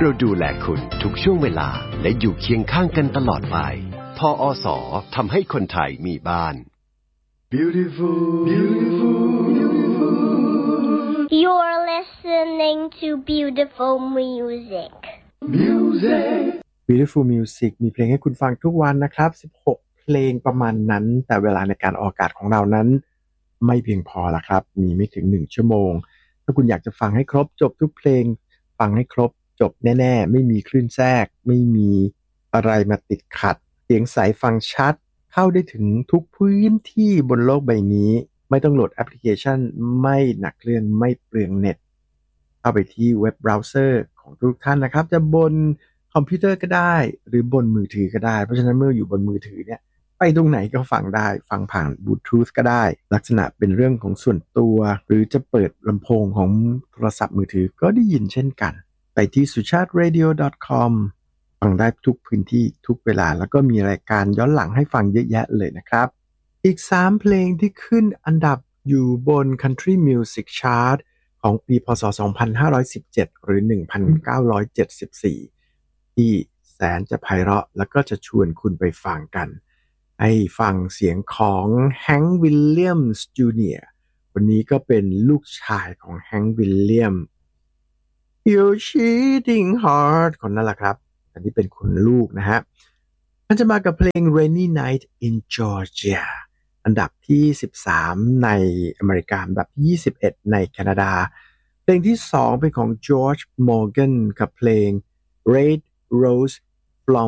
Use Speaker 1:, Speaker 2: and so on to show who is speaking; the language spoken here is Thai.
Speaker 1: เราดูแลคุณทุกช่วงเวลาและอยู่เคียงข้างกันตลอดไปทอส.ทำให้คนไทยมีบ้าน
Speaker 2: Beautiful, beautiful, beautiful.
Speaker 3: You're listening to beautiful music.
Speaker 4: Beautiful Music มีเพลงให้คุณฟังทุกวันนะครับ16เพลงประมาณนั้นแต่เวลาในการออกอากาศของเรานั้นไม่เพียงพอละครับมีไม่ถึง1ชั่วโมงถ้าคุณอยากจะฟังให้ครบจบทุกเพลงฟังให้ครบจบแน่ๆไม่มีคลื่นแทรกไม่มีอะไรมาติดขัดเสียงใสฟังชัดเข้าได้ถึงทุกพื้นที่บนโลกใบนี้ไม่ต้องโหลดแอปพลิเคชันไม่หนักเครื่องไม่เปลืองเน็ตเข้าไปที่เว็บเบราว์เซอร์ของทุกท่านนะครับจะบนคอมพิวเตอร์ก็ได้หรือบนมือถือก็ได้เพราะฉะนั้นเมื่ออยู่บนมือถือเนี่ยไปตรงไหนก็ฟังได้ฟังผ่านบลูทูธก็ได้ลักษณะเป็นเรื่องของส่วนตัวหรือจะเปิดลำโพงของโทรศัพท์มือถือก็ได้ยินเช่นกันไปที่ suchatradio.com ฟังได้ทุกพื้นที่ทุกเวลาแล้วก็มีรายการย้อนหลังให้ฟังเยอะแยะเลยนะครับอีก3เพลงที่ขึ้นอันดับอยู่บน Country Music Chart ของปีพ.ศ. 2517 หรือ 1974 ที่แสนจะไพเราะแล้วก็จะชวนคุณไปฟังกันให้ฟังเสียงของแฮงค์วิลเลียมส์จูเนียร์คนนี้ก็เป็นลูกชายของแฮงค์วิลเลียมYou're cheating hard คนนั่นแหละครับอันนี้เป็นคนลูกนะฮะมันจะมากับเพลง Rainy Night in Georgia อันดับที่13ในอเมริกาอันดับที่21ในแคนาดาเพลงที่2เป็นของ George Morgan กับเพลง Red Rose